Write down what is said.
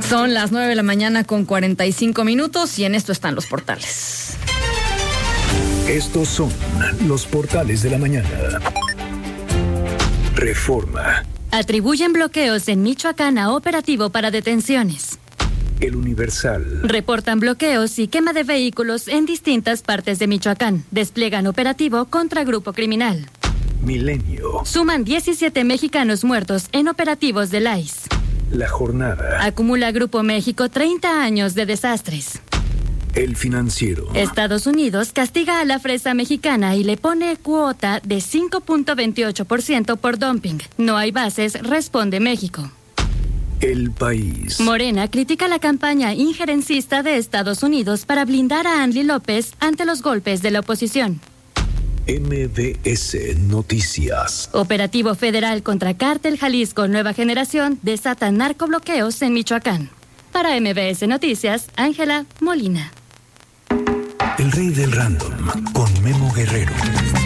Son las 9 de la mañana con 45 minutos y en esto están los portales. Estos son los portales de la mañana. Reforma. Atribuyen bloqueos en Michoacán a operativo para detenciones. El Universal. Reportan bloqueos y quema de vehículos en distintas partes de Michoacán. Despliegan operativo contra grupo criminal. Milenio. Suman 17 mexicanos muertos en operativos del ICE. La Jornada. Acumula Grupo México 30 años de desastres. El Financiero. Estados Unidos castiga a la fresa mexicana y le pone cuota de 5.28% por dumping. No hay bases, responde México. El País. Morena critica la campaña injerencista de Estados Unidos para blindar a Andy López ante los golpes de la oposición. MBS Noticias. Operativo federal contra Cártel Jalisco Nueva Generación desata narcobloqueos en Michoacán. Para MBS Noticias, Ángela Molina. El rey del random con Memo Guerrero.